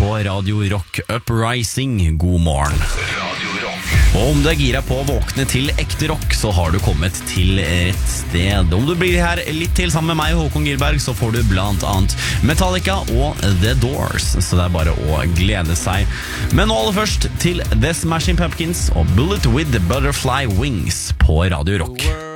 på Radio Rock Uprising. God morgen. Og om du er gira på å våkne til ekte rock, så har du kommet til rett sted. Om du blir her litt til sammen med meg, Håkon Gilberg, så får du blant annet Metallica og The Doors. Så det er bare å glede seg. Men nå aller først til The Smashing Pumpkins og Bullet with the Butterfly Wings på Radio Rock.